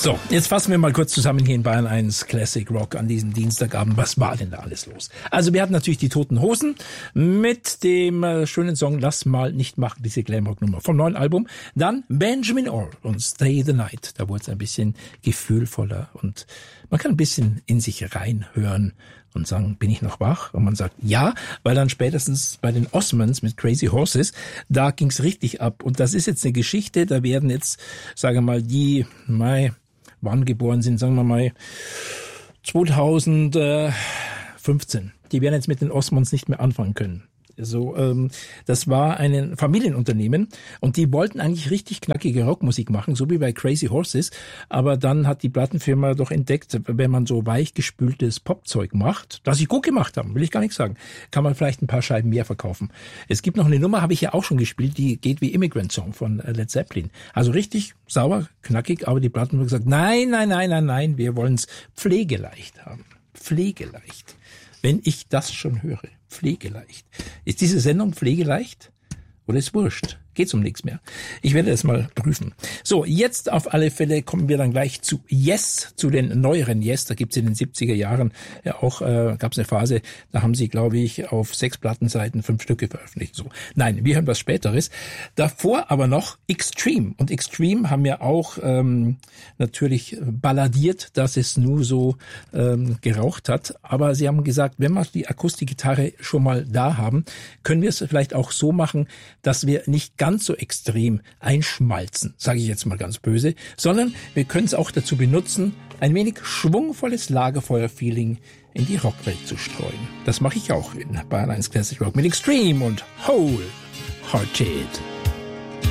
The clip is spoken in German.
So, jetzt fassen wir mal kurz zusammen hier in Bayern 1 Classic Rock an diesem Dienstagabend. Was war denn da alles los? Also wir hatten natürlich die Toten Hosen mit dem schönen Song Lass mal nicht machen, diese Glamrock-Nummer vom neuen Album. Dann Benjamin Orr und Stay the Night. Da wurde es ein bisschen gefühlvoller und man kann ein bisschen in sich reinhören und sagen, bin ich noch wach? Und man sagt, ja, weil dann spätestens bei den Osmonds mit Crazy Horses, da ging's richtig ab. Und das ist jetzt eine Geschichte, da werden jetzt, sagen wir mal, die, wann geboren sind, sagen wir mal, 2015. Die werden jetzt mit den Osmonds nicht mehr anfangen können. So, das war ein Familienunternehmen und die wollten eigentlich richtig knackige Rockmusik machen, so wie bei Crazy Horses, aber dann hat die Plattenfirma doch entdeckt, wenn man so weichgespültes Popzeug macht, das sie gut gemacht haben, will ich gar nicht sagen, kann man vielleicht ein paar Scheiben mehr verkaufen. Es gibt noch eine Nummer, habe ich ja auch schon gespielt, die geht wie Immigrant Song von Led Zeppelin. Also richtig sauer, knackig, aber die Plattenfirma hat gesagt, nein, wir wollen's pflegeleicht haben. Pflegeleicht. Wenn ich das schon höre. Pflegeleicht. Ist diese Sendung pflegeleicht? Oder ist wurscht? Geht's um nichts mehr. Ich werde das mal prüfen. So, jetzt auf alle Fälle kommen wir dann gleich zu Yes, zu den neueren Yes. Da gibt's in den 70er Jahren ja auch, gab's eine Phase, da haben sie, glaube ich, auf 6 Plattenseiten 5 Stücke veröffentlicht. So, nein, wir hören was Späteres. Davor aber noch Extreme. Und Extreme haben ja auch natürlich balladiert, dass es nur so geraucht hat. Aber sie haben gesagt, wenn wir die Akustikgitarre schon mal da haben, können wir es vielleicht auch so machen, dass wir nicht ganz so extrem einschmalzen, sage ich jetzt mal ganz böse, sondern wir können es auch dazu benutzen, ein wenig schwungvolles Lagerfeuer-Feeling in die Rockwelt zu streuen. Das mache ich auch in Bayern 1 Classic Rock mit Extreme und Wholehearted.